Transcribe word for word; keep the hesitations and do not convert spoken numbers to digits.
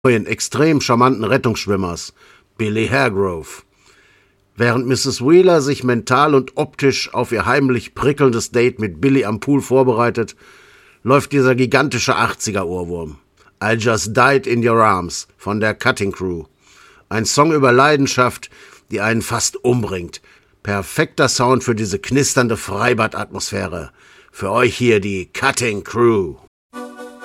neuen, extrem charmanten Rettungsschwimmers, Billy Haregrove. Während Misses Wheeler sich mental und optisch auf ihr heimlich prickelndes Date mit Billy am Pool vorbereitet, läuft dieser gigantische achtziger-Ohrwurm. I Just Died in Your Arms von der Cutting Crew. Ein Song über Leidenschaft, die einen fast umbringt. Perfekter Sound für diese knisternde Freibad-Atmosphäre. Für euch hier die Cutting Crew.